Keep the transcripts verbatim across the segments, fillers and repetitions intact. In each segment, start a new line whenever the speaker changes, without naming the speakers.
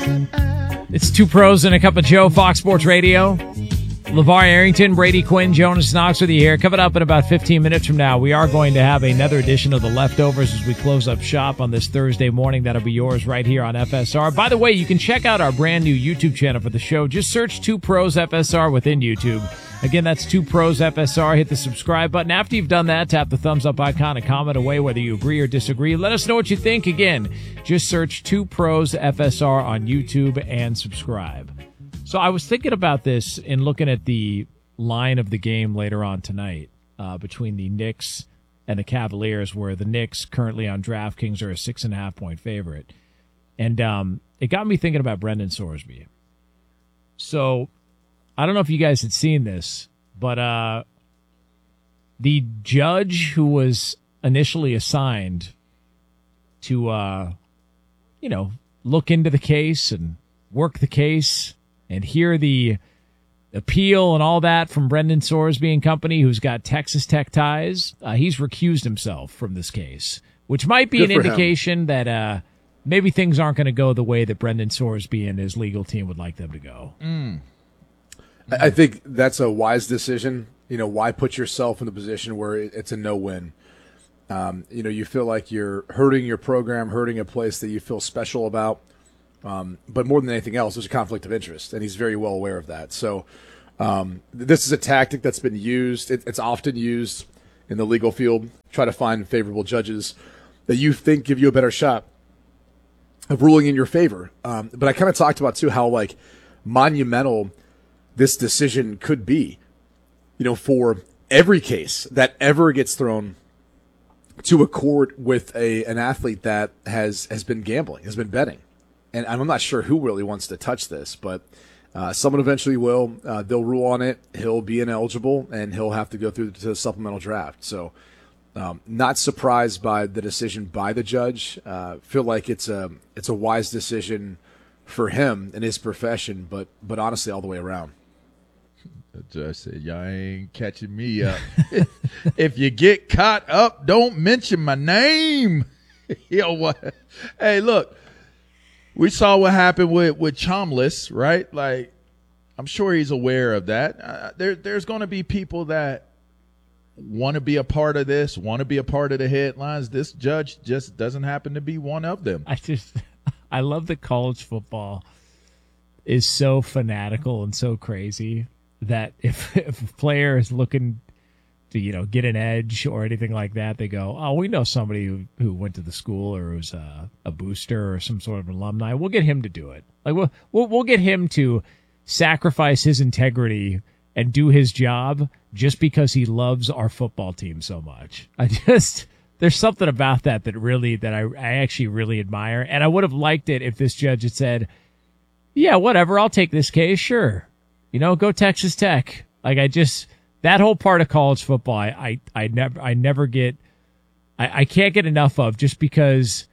It's Two Pros and a Cup of Joe, Fox Sports Radio. LeVar Arrington, Brady Quinn, Jonas Knox with you here. Coming up in about fifteen minutes from now, we are going to have another edition of The Leftovers as we close up shop on this Thursday morning. That'll be yours right here on F S R. By the way, you can check out our brand new YouTube channel for the show. Just search Two Pros F S R within YouTube. Again, that's Two Pros F S R. Hit the subscribe button. After you've done that, tap the thumbs up icon and comment away whether you agree or disagree. Let us know what you think. Again, just search Two Pros F S R on YouTube and subscribe. So I was thinking about this in looking at the line of the game later on tonight uh, between the Knicks and the Cavaliers, where the Knicks currently on DraftKings are a six and a half point favorite. And um, it got me thinking about Brendan Sorsby. So I don't know if you guys had seen this, but uh, the judge who was initially assigned to, uh, you know, look into the case and work the case and hear the appeal and all that from Brendan Sorsby and company, who's got Texas Tech ties, uh, he's recused himself from this case, which might be
Good
an
for
indication
him.
that uh, maybe things aren't going to go the way that Brendan Sorsby and his legal team would like them to go.
Mm.
I think that's a wise decision. You know, why put yourself in the position where it's a no-win? Um, you know, you feel like you're hurting your program, hurting a place that you feel special about. Um, but more than anything else, there's a conflict of interest, and he's very well aware of that. So um, this is a tactic that's been used. It, it's often used in the legal field. Try to find favorable judges that you think give you a better shot of ruling in your favor. Um, but I kind of talked about, too, how, like, monumental this decision could be, you know, for every case that ever gets thrown to a court with a an athlete that has, has been gambling, has been betting. And I'm not sure who really wants to touch this, but uh, someone eventually will. Uh, they'll rule on it. He'll be ineligible, and he'll have to go through to the supplemental draft. So um, not surprised by the decision by the judge. Uh, feel like it's a it's a wise decision for him and his profession, but but honestly, all the way around.
The judge said, y'all ain't catching me up. If you get caught up, don't mention my name. Yo, what? Hey, look. We saw what happened with, with Chomless, right? Like, I'm sure he's aware of that. Uh, there, there's going to be people that want to be a part of this, want to be a part of the headlines. This judge just doesn't happen to be one of them.
I just, I love that college football is so fanatical and so crazy that if, if a player is looking to, you know, get an edge or anything like that, they go, oh, we know somebody who, who went to the school or was a, a booster or some sort of alumni. We'll get him to do it. Like we'll, we'll we'll get him to sacrifice his integrity and do his job just because he loves our football team so much. I just there's something about that that really that I I actually really admire, and I would have liked it if this judge had said, yeah, whatever, I'll take this case, sure, you know, go Texas Tech. Like I just. That whole part of college football, I, I, I never, I never get, I, I can't get enough of, just because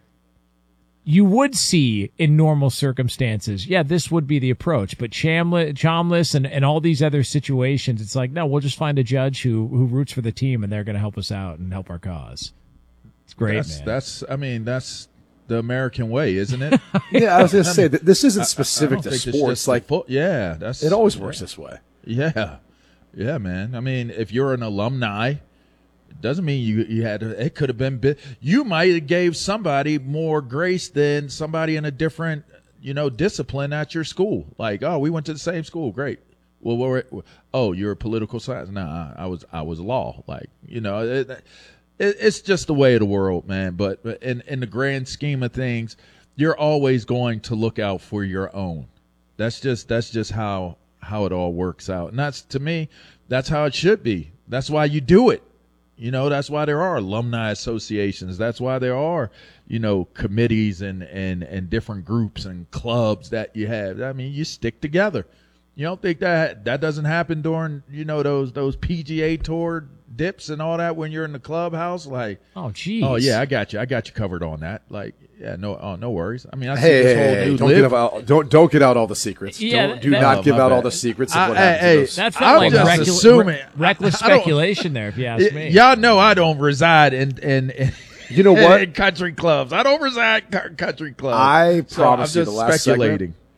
you would see in normal circumstances, yeah, this would be the approach. But Chambliss, Chomless and, and all these other situations, it's like, no, we'll just find a judge who, who roots for the team, and they're going to help us out and help our cause. It's great,
that's,
man.
That's, I mean, that's the American way, isn't it?
Yeah, I was going to say, that this isn't specific
I, I
to
think
sports.
it's just
like,
fo- yeah, that's
it always works
yeah.
this way.
Yeah. Yeah, man. I mean, if you're an alumni, it doesn't mean you you had to, it could have been bi- you might have gave somebody more grace than somebody in a different, you know, discipline at your school. Like, oh, we went to the same school, great. Well, we're, oh, you're a political science. Nah, I was I was law. Like, you know, it, it, it's just the way of the world, man. But in in the grand scheme of things, you're always going to look out for your own. That's just that's just how. how it all works out. And that's, to me, that's how it should be. That's why you do it. You know, that's why there are alumni associations. That's why there are, you know, committees and, and, and different groups and clubs that you have. I mean, you stick together. You don't think that that doesn't happen during, you know, those, those P G A Tour dips and all that when you're in the clubhouse? Like,
oh, geez.
Oh, yeah, I got you. I got you covered on that. Like, yeah, no, oh, no worries. I mean, I see
hey,
this
hey,
whole
hey,
new
don't
live.
give out, don't don't get out all the secrets.
Yeah,
don't, do
that-
not
Oh,
give
my
out
bad.
all the secrets of
I-
what
I-
happens.
hey,
in those.
That felt
I'm
like
just
recul-
assuming.
re- reckless
I don't-
speculation there, if you ask me.
Y'all know I don't reside in in, in
You know what?
in country clubs. I don't reside in country clubs.
I
So
promise
I'm
you,
just
the last
speculating.
segment,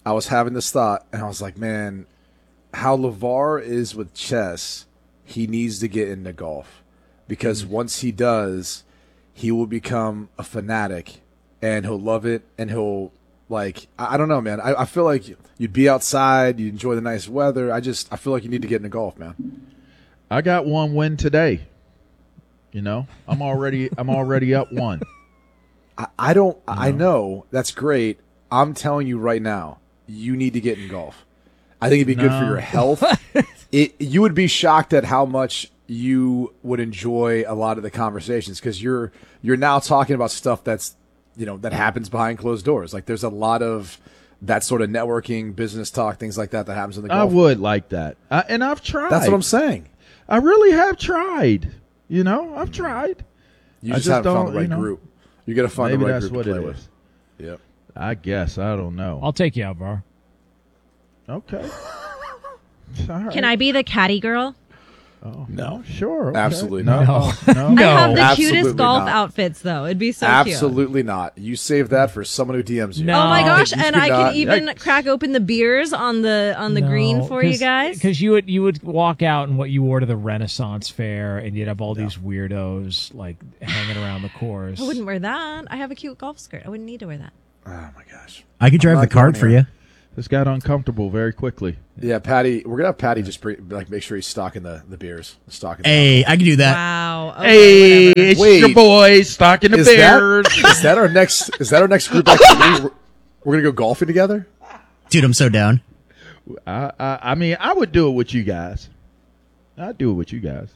I was having this thought, and I was like, man, how LeVar is with chess, he needs to get into golf. Because mm-hmm. once he does, he will become a fanatic, and he'll love it, and he'll, like, I, I don't know, man. I, I feel like you'd be outside, you'd enjoy the nice weather. I just, I feel like you need to get into golf, man.
I got one win today. You know, I'm already, I'm already up one.
I, I don't, you know? I know, that's great. I'm telling you right now, you need to get in golf. I think it'd be no. good for your health. it, you would be shocked at how much you would enjoy a lot of the conversations, because you're you're now talking about stuff that's, you know, that happens behind closed doors. Like, there's a lot of that sort of networking, business talk, things like that that happens in the golf.
I would like that, I, and I've tried.
That's what I'm saying.
I really have tried. You know, I've tried.
You just,
just
haven't found the right
you know,
group. You got to find
maybe
the right
that's
group to
what
play
it
with.
is.
Yep.
I guess. I don't know.
I'll take you out, Var.
Okay. Right.
Can I be the caddy girl?
Oh, no. Sure. Okay.
Absolutely
no.
not.
No.
no. I have the
Absolutely
cutest golf
not.
outfits, though. It'd be so
Absolutely
cute.
Absolutely not. You save that for someone who D Ms you.
No.
Oh my gosh!
You
And
could
I
not-
could even
Yikes.
crack open the beers on the on the
No,
green for you guys.
Because you would you would walk out in what you wore to the Renaissance Fair, and you'd have all these weirdos like hanging around the course.
I wouldn't wear that. I have a cute golf skirt. I wouldn't need to wear that.
Oh my gosh.
I could drive
I'm
the
not
cart
going
for
here.
you.
This got uncomfortable very quickly.
Yeah, Patty. We're gonna have Patty just pre- like make sure he's stocking the, the beers. Stocking. The
Hey, I can do that.
Wow. Okay,
Hey,
whatever.
it's
Wait.
your boy stocking the
is
bears.
that is that our next? Is that our next group activity? We're, we're gonna go golfing together.
Dude, I'm so down.
I, I, I mean, I would do it with you guys. I'd do it with you guys,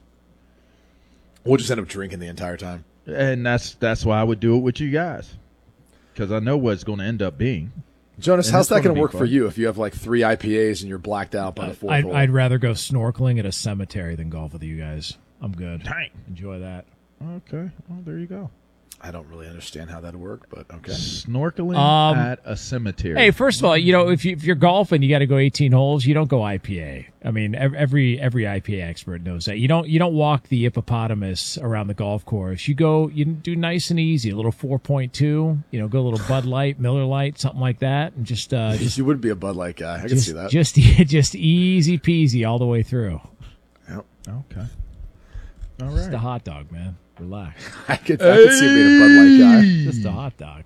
We'll just end up drinking the entire time.
and that's that's why I would do it with you guys, because I know what it's going to end up being.
Jonas,
And
how's
it's
that
gonna
gonna
be
work
fun.
for you if you have like three I P As and you're blacked out by the fourth
I'd,
hole?
I'd rather go snorkeling at a cemetery than golf with you guys. I'm good.
Dang.
Enjoy that.
Okay, well there you go.
I don't really understand how that'd work, but okay.
Snorkeling
Um,
at a cemetery.
Hey, first of all, you know, if, you, if you're golfing, you got to go eighteen holes. You don't go I P A. I mean, ev- every every I P A expert knows that. You don't you don't walk the hippopotamus around the golf course. You go, you do nice and easy. A little four point two. You know, go a little Bud Light, Miller Light, something like that, and just uh, just
You would be a Bud Light guy. I can
just,
see that.
just just easy peasy all the way through.
Yep.
Okay. All
Just a
right.
hot dog, man. Relax.
I could, I could see you being a Bud Light guy.
Just a hot dog.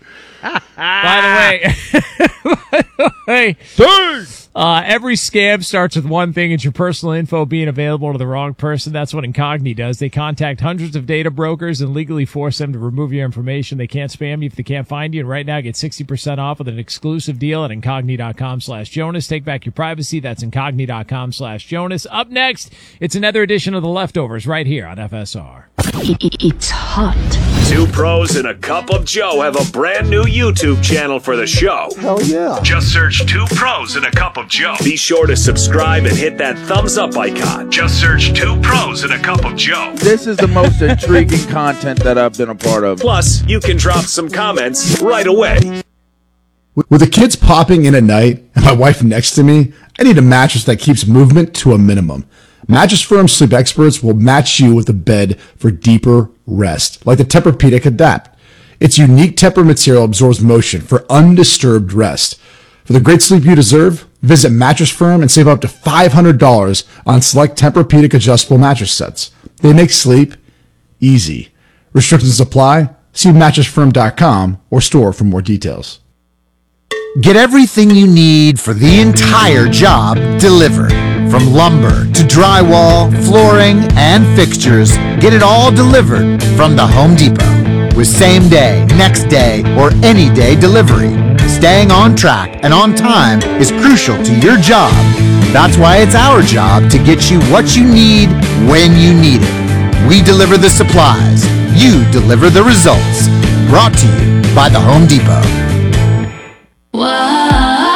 By the way, hey, uh, every scam starts with one thing. It's your personal info being available to the wrong person. That's what Incogni does. They contact hundreds of data brokers and legally force them to remove your information. They can't spam you if they can't find you. And right now, get sixty percent off with an exclusive deal at incogni.com slash Jonas. Take back your privacy. That's incogni.com slash Jonas. Up next, it's another edition of The Leftovers right here on F S R.
It's hot.
Two pros and a cup of Joe have a brand new YouTube channel for the show.
Hell yeah.
Just search Two Pros and a Cup of Joe. Be sure to subscribe and hit that thumbs up icon. Just search Two Pros and a Cup of Joe.
This is the most intriguing content that I've been a part of.
Plus, you can drop some comments right away.
With the kids popping in at night and my wife next to me, I need a mattress that keeps movement to a minimum. Mattress Firm Sleep Experts will match you with a bed for deeper rest, like the Tempur-Pedic Adapt. Its unique Tempur material absorbs motion for undisturbed rest. For the great sleep you deserve, visit Mattress Firm and save up to five hundred dollars on select Tempur-Pedic adjustable mattress sets. They make sleep easy. Restrictions apply. See mattress firm dot com or store for more details.
Get everything you need for the entire job delivered. From lumber to drywall, flooring, and fixtures, get it all delivered from the Home Depot. With same day, next day, or any day delivery. Staying on track and on time is crucial to your job. That's why it's our job to get you what you need when you need it. We deliver the supplies. You deliver the results. Brought to you by the Home Depot.
I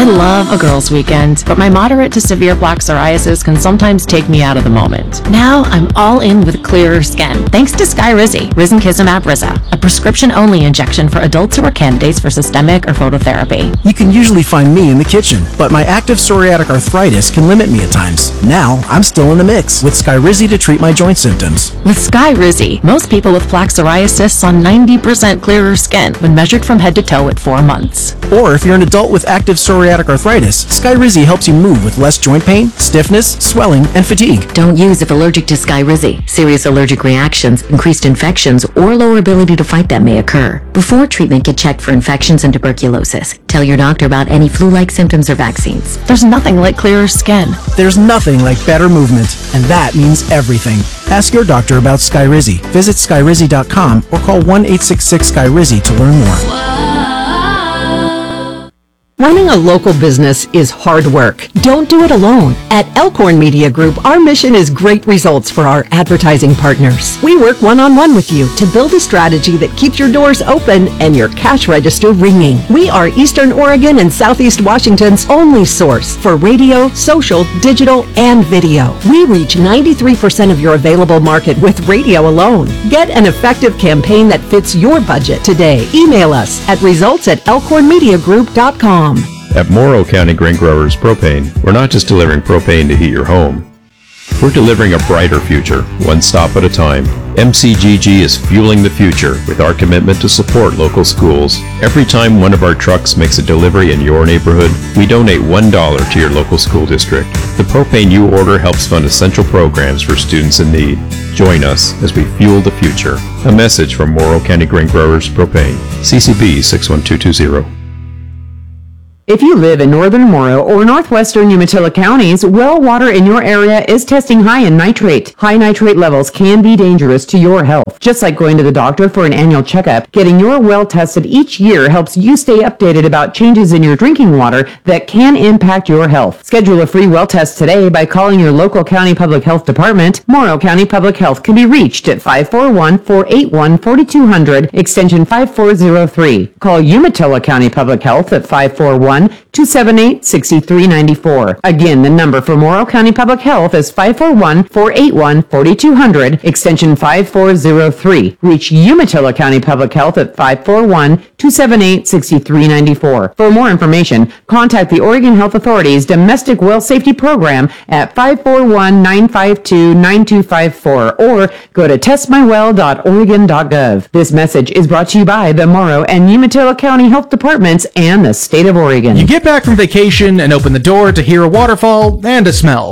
love a girls' weekend, but my moderate to severe plaque psoriasis can sometimes take me out of the moment. Now I'm all in with clearer skin, thanks to Skyrizi, risankizumab Riza, a prescription-only injection for adults who are candidates for systemic or phototherapy.
You can usually find me in the kitchen, but my active psoriatic arthritis can limit me at times. Now I'm still in the mix with Skyrizi to treat my joint symptoms.
With Skyrizi, most people with plaque psoriasis saw ninety percent clearer skin when measured from head to toe at four months.
Or if you're an adult with active psoriatic arthritis, Skyrizi helps you move with less joint pain, stiffness, swelling, and fatigue.
Don't use if allergic to Skyrizi. Serious allergic reactions, increased infections, or lower ability to fight them may occur. Before treatment, get checked for infections and tuberculosis. Tell your doctor about any flu-like symptoms or vaccines.
There's nothing like clearer skin.
There's nothing like better movement, and that means everything. Ask your doctor about Skyrizi. Visit Skyrizi dot com or call one eight six six Skyrizi to learn more.
Running a local business is hard work. Don't do it alone. At Elkhorn Media Group, our mission is great results for our advertising partners. We work one-on-one with you to build a strategy that keeps your doors open and your cash register ringing. We are Eastern Oregon and Southeast Washington's only source for radio, social, digital, and video. We reach ninety-three percent of your available market with radio alone. Get an effective campaign that fits your budget today. Email us at results at elkhorn media group dot com.
At Morrow County Grain Growers Propane, we're not just delivering propane to heat your home. We're delivering a brighter future, one stop at a time. M C G G is fueling the future with our commitment to support local schools. Every time one of our trucks makes a delivery in your neighborhood, we donate one dollar to your local school district. The propane you order helps fund essential programs for students in need. Join us as we fuel the future. A message from Morrow County Grain Growers Propane. C C B six one two two zero.
If you live in northern Morrow or northwestern Umatilla counties, well water in your area is testing high in nitrate. High nitrate levels can be dangerous to your health. Just like going to the doctor for an annual checkup, getting your well tested each year helps you stay updated about changes in your drinking water that can impact your health. Schedule a free well test today by calling your local county public health department. Morrow County Public Health can be reached at five four one, four eight one, four two zero zero, extension five four zero three. Call Umatilla County Public Health at five four one, two seven eight, six three nine four. Again, the number for Morrow County Public Health is five four one, four eight one, four two zero zero, extension five four zero three. Reach Umatilla County Public Health at five four one, two seven eight, six three nine four. For more information, contact the Oregon Health Authority's Domestic Well Safety Program at five four one, nine five two, nine two five four or go to test my well dot oregon dot gov. This message is brought to you by the Morrow and Umatilla County Health Departments and the State of Oregon.
You get back from vacation and open the door to hear a waterfall and a smell.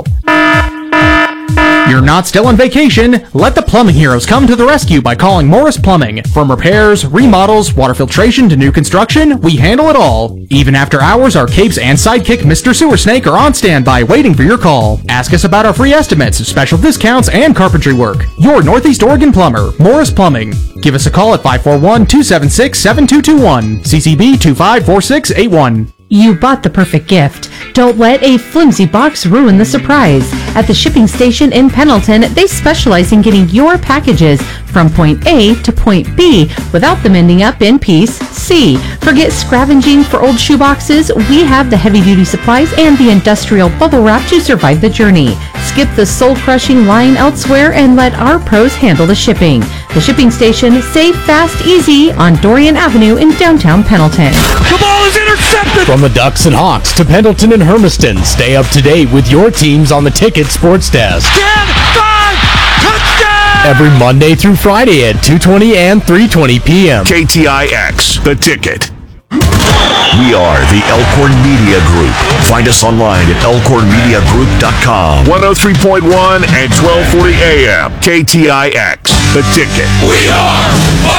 You're not still on vacation. Let the plumbing heroes come to the rescue by calling Morris Plumbing. From repairs, remodels, water filtration to new construction, we handle it all. Even after hours, our capes and sidekick Mister Sewer Snake are on standby waiting for your call. Ask us about our free estimates, special discounts, and carpentry work. Your Northeast Oregon plumber, Morris Plumbing. Give us a call at five four one, two seven six, seven two two one, C C B two five four six eight one.
You bought the perfect gift. Don't let a flimsy box ruin the surprise. At the shipping station in Pendleton, they specialize in getting your packages from point A to point B without them ending up in piece C. Forget scavenging for old shoeboxes. We have the heavy-duty supplies and the industrial bubble wrap to survive the journey. Skip the soul-crushing line elsewhere and let our pros handle the shipping. The shipping station, safe, fast, easy on Dorian Avenue in downtown Pendleton.
The ball is intercepted! From the Ducks and Hawks to Pendleton and Hermiston, stay up to date with your teams on the Ticket Sports Desk. ten, five, touchdown! Every Monday through Friday at two twenty and three twenty p.m.
K T I X, The Ticket. We are the Elkhorn Media Group. Find us online at elkhorn media group dot com. one oh three point one and twelve forty A M. K T I X, The Ticket. We are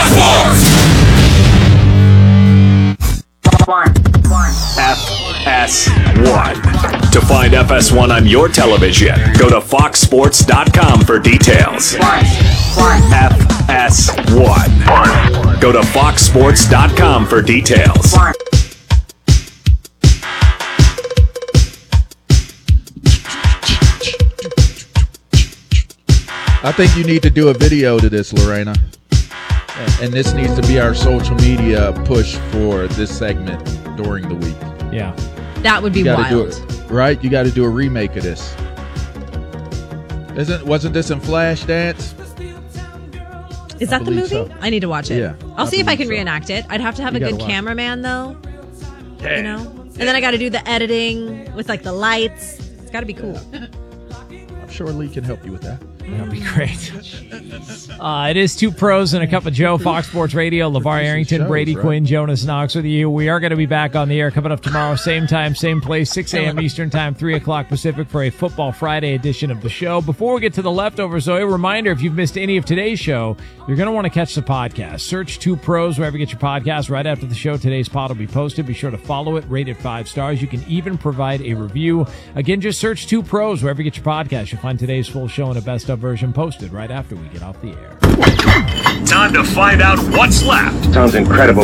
one. F S one. To find F S one on your television, go to fox sports dot com for details. F S one. Go to fox sports dot com for details.
I think you need to do a video to this, Lorena. And this needs to be our social media push for this segment during the week.
Yeah.
That would be
You gotta
wild.
do it, right? You got to do a remake of this. Isn't wasn't this in Flashdance?
Is
I
that the
believe
movie?
so.
I need to watch it.
Yeah,
I'll
I
see if I
believe
can
so.
reenact it. I'd have to have
You
a
gotta
good
watch it.
cameraman, though. You know? And then I got to do the editing with, like, the lights. It's got to be cool.
I'm sure Lee can help you with that.
That'd be great. Uh, it is Two Pros and a Cup of Joe, Fox Sports Radio. LeVar Arrington,
shows,
Brady
right?
Quinn, Jonas Knox with you. We are going to be back on the air coming up tomorrow, same time, same place, six a.m. Eastern Time, three o'clock Pacific for a Football Friday edition of the show. Before we get to the leftovers, though, a reminder, if you've missed any of today's show, you're going to want to catch the podcast. Search Two Pros wherever you get your podcast. Right after the show, today's pod will be posted. Be sure to follow it, rate it five stars. You can even provide a review. Again, just search Two Pros wherever you get your podcast. You'll find today's full show and a best-of version posted right after we get off the air.
Time to find out what's left.
Sounds incredible.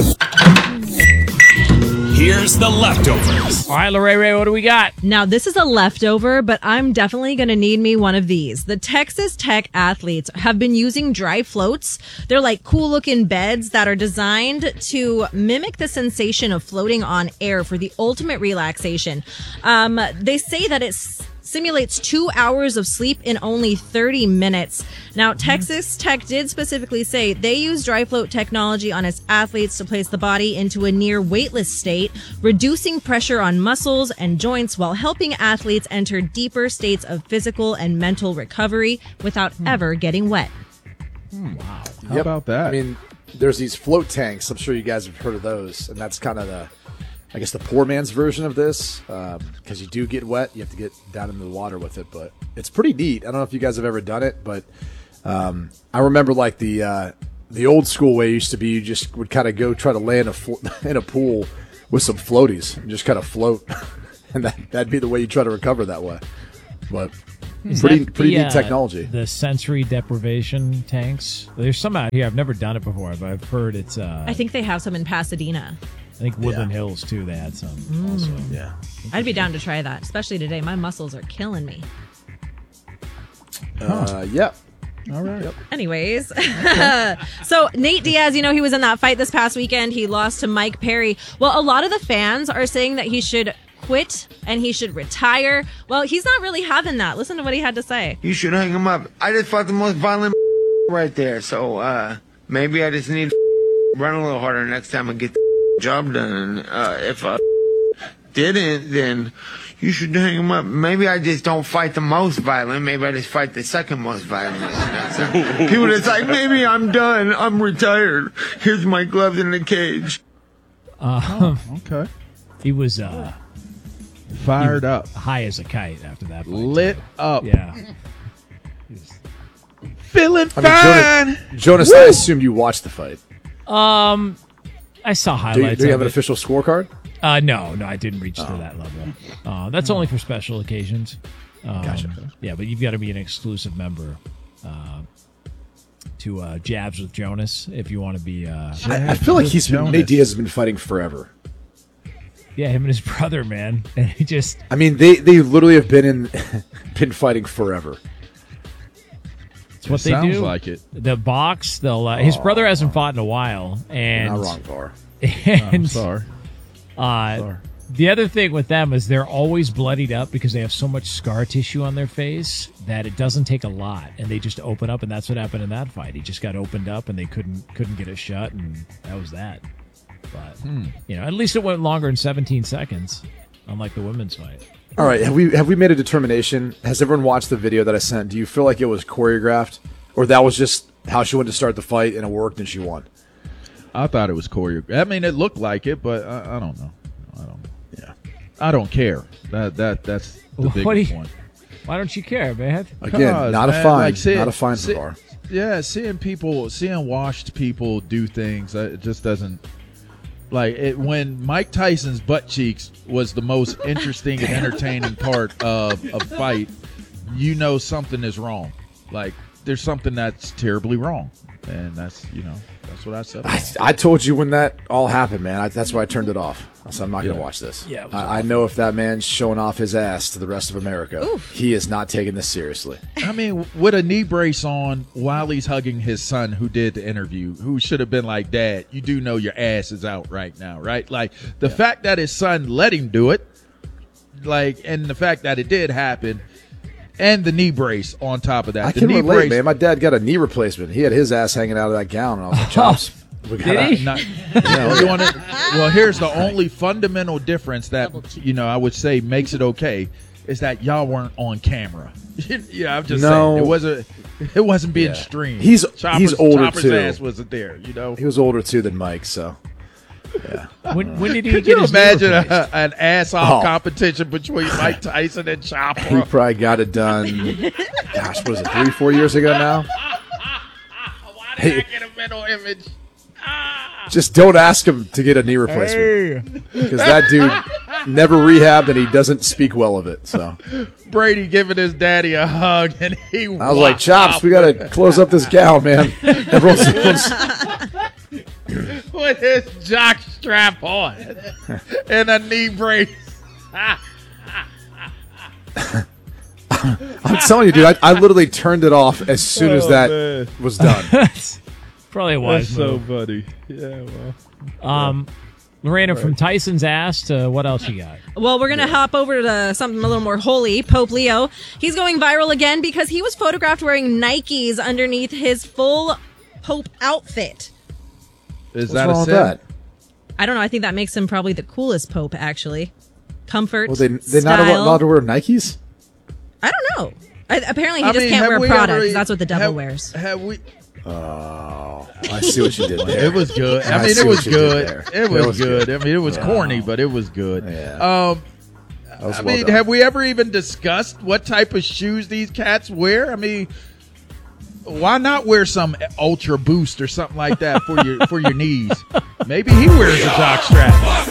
Here's the leftovers.
All right, Lorraine Ray, what do we got?
Now, this is a leftover, but I'm definitely going to need me one of these. The Texas Tech athletes have been using dry floats. They're like cool looking beds that are designed to mimic the sensation of floating on air for the ultimate relaxation. Um, they say that it's simulates two hours of sleep in only thirty minutes. Now, Texas Tech did specifically say they use dry float technology on its athletes to place the body into a near weightless state, reducing pressure on muscles and joints while helping athletes enter deeper states of physical and mental recovery without ever getting wet.
Wow. How about that?
I mean, there's these float tanks. I'm sure you guys have heard of those, and that's kind of the, I guess, the poor man's version of this, because um, you do get wet. You have to get down into the water with it, but it's pretty neat. I don't know if you guys have ever done it, but um, I remember like the uh, the old school way used to be you just would kind of go try to lay in a flo- in a pool with some floaties and just kind of float, and that that'd be the way you try to recover that way. But
Is
pretty
that
pretty
the,
neat
uh,
technology.
The sensory deprivation tanks. There's some out here. I've never done it before, but I've heard it's. Uh,
I think they have some in Pasadena.
I think Woodland Hills too. They had some.
Mm.
Also.
Yeah.
I'd be down to try that, especially today. My muscles are killing me.
Uh, yep.
All right.
Yep.
Anyways, so Nate Diaz, you know, he was in that fight this past weekend. He lost to Mike Perry. Well, a lot of the fans are saying that he should quit and he should retire. Well, he's not really having that. Listen to what he had to say.
You should hang him up. I just fought the most violent right there, so uh, maybe I just need to run a little harder next time and get the job done. Uh, if I didn't, then you should hang him up. Maybe I just don't fight the most violent. Maybe I just fight the second most violent. People just like, maybe I'm done. I'm retired. Here's my gloves in the cage.
Uh,
Oh, okay.
He was uh,
Fired
he was
up.
high as a kite after that. Fight,
Lit
too.
up.
Yeah.
Feeling
I mean,
fine.
Jonas, Jonas I assume you watched the fight.
Um, I saw
Do you,
highlights.
do you have
of
an
it.
official scorecard?
Uh, no, no, I didn't reach to that level. Uh, that's only for special occasions. Um,
Gotcha.
Yeah, but you've got to be an exclusive member uh, to uh, Jabs with Jonas if you want to be. Uh,
I, I feel like he's been, Nate Diaz has been fighting forever.
yeah, him and his brother, man, and he just.
I mean, they, they literally have been in been fighting forever.
It's what
It
they
sounds
do.
like it.
The box, they'll. Uh, his brother hasn't fought in a while, and
Not wrong, Var.
And,
I'm sorry.
Uh,
Sorry.
The other thing with them is they're always bloodied up because they have so much scar tissue on their face that it doesn't take a lot, and they just open up, and that's what happened in that fight. He just got opened up, and they couldn't couldn't get it shut, and that was that. But
Hmm.
you know, at least it went longer than seventeen seconds, unlike the women's fight.
All right, have we have we made a determination? Has everyone watched the video that I sent? Do you feel like it was choreographed, or that was just how she went to start the fight and it worked and she won?
I thought it was choreographed. I mean, it looked like it, but I, I don't know. I don't.
Yeah,
I don't care. That that that's the
What
biggest
do you-
one.
Why don't you care, man?
Again,
Cause,
not
man,
a fine,
like, see-
not a fine
see-
for Var.
Yeah, seeing people, seeing washed people do things, uh, it just doesn't. Like it, when Mike Tyson's butt cheeks was the most interesting and entertaining part of a fight, you know something is wrong. Like there's something that's terribly wrong, and that's you know that's what I said.
I, I told you when that all happened, man. I, that's why I turned it off. I said I'm not going to
Yeah.
watch this.
Yeah, it was
I, I know if that man's showing off his ass to the rest of America, he is not taking this seriously.
I mean, with a knee brace on while he's hugging his son who did the interview, who should have been like, Dad, you do know your ass is out right now, right? Like the fact that his son let him do it, like, and the fact that it did happen, and the knee brace on top of that.
I
the
can
knee
relate,
brace,
man. My dad got a knee replacement. He had his ass hanging out of that gown, and I was like, Chops. We
Did
gotta,
he? Not, you know, you wanna, well, here's the only fundamental difference that, you know, I would say makes it okay is that y'all weren't on camera. Yeah, I'm just
No.
saying. It wasn't, it wasn't being
Yeah.
streamed.
He's
Chopper's,
he's older
Chopper's
too.
ass wasn't there, you know.
He was older too than Mike, so yeah.
When, when did he
Could
get
you
his knee
imagine a,
replaced?
an ass-off
Oh.
competition between Mike Tyson and Chopper?
He probably got it done. Gosh, what was it? Three, four years ago now.
Why did
Hey.
I get a mental image?
Just don't ask him to get a knee replacement because that dude never rehabbed and he doesn't speak well of it. So
Brady giving his daddy a hug, and he
I was like, Chops, we got to close up this gown, man. Everyone's, everyone's
with his jock strap on and a knee brace.
I'm telling you, dude, I, I literally turned it off as soon as
Oh,
that
man.
was done.
Probably a wise
That's so
move.
funny. Yeah, well.
Um, Lorena, from Tyson's ass to what else you got?
Well, we're going to hop over to something a little more holy. Pope Leo. He's going viral again because he was photographed wearing Nikes underneath his full Pope outfit.
Is
What's
that
wrong
a
with
sin?
that?
I don't know. I think that makes him probably the coolest Pope, actually. Comfort,
Well, they they're not
style.
allowed to wear Nikes.
I don't know. I, apparently, he
I
just
mean,
can't
have
wear
we
Prada
ever-
because that's what the devil
have-
wears.
Have we?
Oh, I see what you did there.
It was good. I,
I
mean,
see
it was
what you did
good.
there.
It was,
It was
good.
good.
I mean, it was
Yeah.
corny, but it was good.
Yeah.
Um,
That was
I
well
mean,
done.
have we ever even discussed what type of shoes these cats wear? I mean, why not wear some Ultra Boost or something like that for your for your knees? Maybe he wears a jock strap.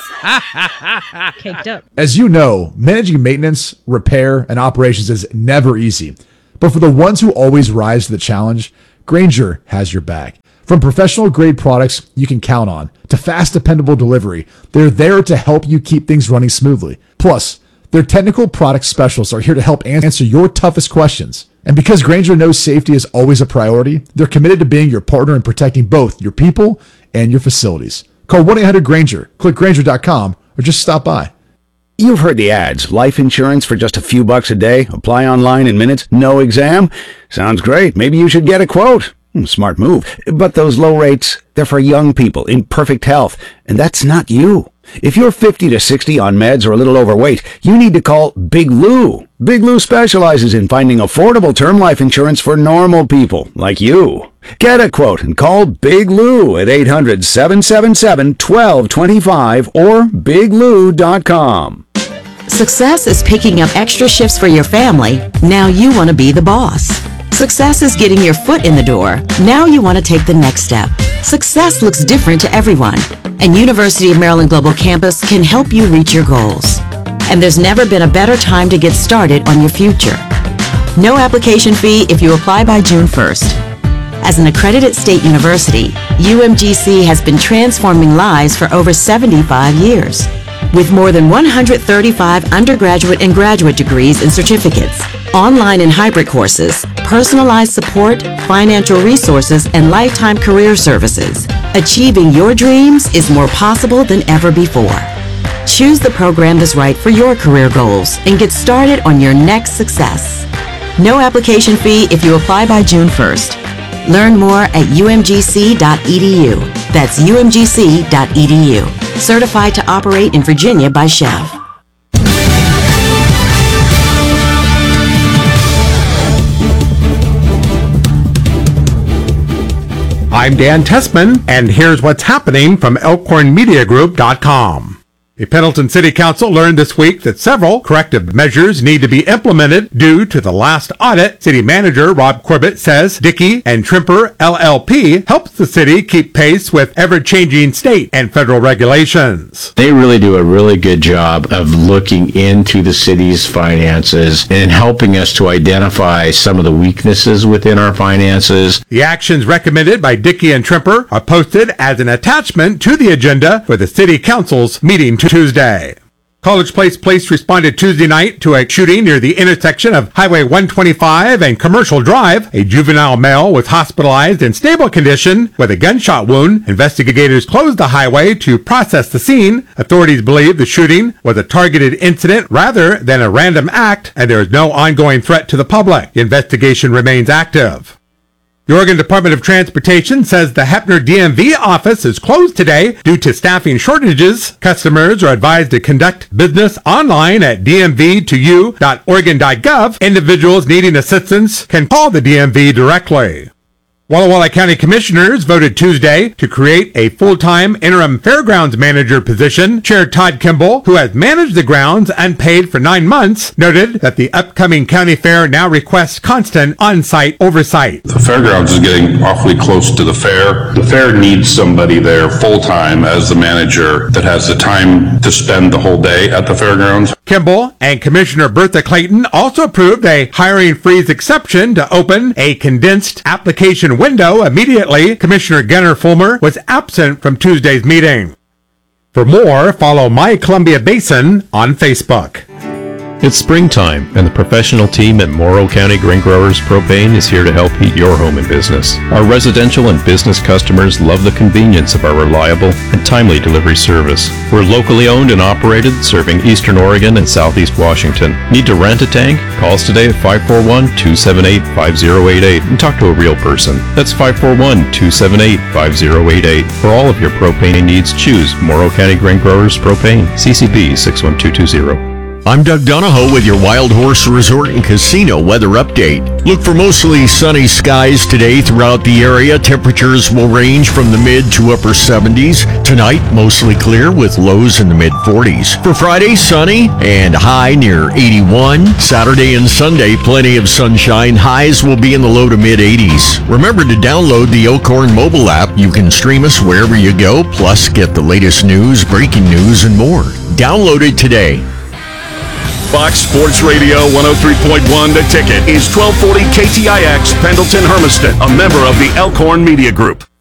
Caked up.
As you know, managing maintenance, repair, and operations is never easy. But for the ones who always rise to the challenge, Grainger has your back. From professional grade products you can count on to fast, dependable delivery, they're there to help you keep things running smoothly. Plus, their technical product specialists are here to help answer your toughest questions. And because Grainger knows safety is always a priority, they're committed to being your partner in protecting both your people and your facilities. Call one eight hundred Grainger, click Grainger dot com, or just stop by.
You've heard the ads. Life insurance for just a few bucks a day. Apply online in minutes. No exam. Sounds great. Maybe you should get a quote. Hmm, Smart move. But those low rates, they're for young people in perfect health. And that's not you. If you're fifty to sixty on meds or a little overweight, you need to call Big Lou. Big Lou specializes in finding affordable term life insurance for normal people like you. Get a quote and call Big Lou at eight hundred, seven seven seven, one two two five or big lou dot com.
Success is picking up extra shifts for your family. Now you want to be the boss. Success is getting your foot in the door. Now you want to take the next step. Success looks different to everyone, and University of Maryland Global Campus can help you reach your goals. And there's never been a better time to get started on your future. No application fee if you apply by June first. As an accredited state university, U M G C has been transforming lives for over seventy-five years. With more than one hundred thirty-five undergraduate and graduate degrees and certificates, online and hybrid courses, personalized support, financial resources, and lifetime career services, achieving your dreams is more possible than ever before. Choose the program that's right for your career goals and get started on your next success. No application fee if you apply by June first. Learn more at u m g c dot e d u. That's u m g c dot e d u. Certified to operate in Virginia by Chev.
I'm Dan Tessman, and here's what's happening from elkhorn media group dot com. The Pendleton City Council learned this week that several corrective measures need to be implemented due to the last audit. City Manager Rob Corbett says Dickey and Trimper L L P helps the city keep pace with ever-changing state and federal regulations.
They really do a really good job of looking into the city's finances and helping us to identify some of the weaknesses within our finances.
The actions recommended by Dickey and Trimper are posted as an attachment to the agenda for the City Council's meeting Tuesday. College Place Police responded Tuesday night to a shooting near the intersection of Highway one twenty-five and Commercial Drive. A juvenile male was hospitalized in stable condition with a gunshot wound. Investigators closed the highway to process the scene. Authorities believe the shooting was a targeted incident rather than a random act, and there is no ongoing threat to the public. The investigation remains active. The Oregon Department of Transportation says the Heppner D M V office is closed today due to staffing shortages. Customers are advised to conduct business online at d m v to u dot oregon dot gov. Individuals needing assistance can call the D M V directly. Walla Walla County Commissioners voted Tuesday to create a full-time interim fairgrounds manager position. Chair Todd Kimball, who has managed the grounds unpaid for nine months, noted that the upcoming county fair now requests constant on-site oversight.
The fairgrounds is getting awfully close to the fair. The fair needs somebody there full-time as the manager that has the time to spend the whole day at the fairgrounds.
Kimball and Commissioner Bertha Clayton also approved a hiring freeze exception to open a condensed application window immediately. Commissioner Gunnar Fulmer was absent from Tuesday's meeting. For more, follow My Columbia Basin on Facebook.
It's springtime, and the professional team at Morrow County Grain Growers Propane is here to help heat your home and business. Our residential and business customers love the convenience of our reliable and timely delivery service. We're locally owned and operated, serving Eastern Oregon and Southeast Washington. Need to rent a tank? Call us today at five four one, two seven eight, five zero eight eight and talk to a real person. That's five four one, two seven eight, five zero eight eight. For all of your propane needs, choose Morrow County Grain Growers Propane, C C P six one two two zero.
I'm Doug Donahoe with your Wild Horse Resort and Casino weather update. Look for mostly sunny skies today throughout the area. Temperatures will range from the mid to upper seventies. Tonight, mostly clear with lows in the mid forties. For Friday, sunny and high near eighty-one. Saturday and Sunday, plenty of sunshine. Highs will be in the low to mid eighties. Remember to download the Elkhorn mobile app. You can stream us wherever you go, plus get the latest news, breaking news, and more. Download it today.
Fox Sports Radio one oh three point one The Ticket is twelve forty K T I X, Pendleton Hermiston, a member of the Elkhorn Media Group.